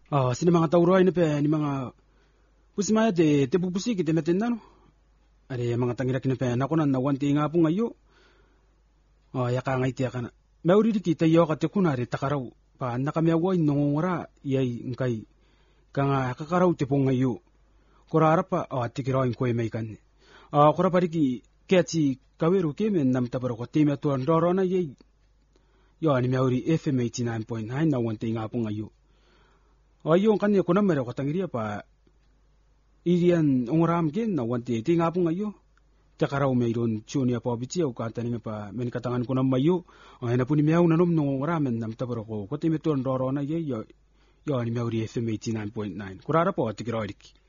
Sini mga tauroy ni pe ni mga pusmaya de te pupusi kite meten nano. Are mga tangirak ni pe nakunan na wanti nga po ngayo. Yaka nga iti yaka na. Mauri di kita yo kate kunari takaraw. Pa nakamiaway nungungura yay ngkay. Kanga kakaraw te po ngayo. Kurara pa tikirawin ko may kan. Kura pa riki kati kawiru kemen nam tabaro ko timi atuan doro na yay. Yo ani mauri FM 89.9 na wanti nga po ngayo. Yung kanya ko naman ako tangiria pa irian ungram gen na wanti ti nga po ngayo. Takaraw mayroon chunia po biti o kanta ni pa men katangan ko na mayo. Ay na po ni miyaw nanom nung ungramen nam tabaro ko. Ko timi tuan doro na ye yo ni mauri FM 89.9. Kurara po at tigiroidik.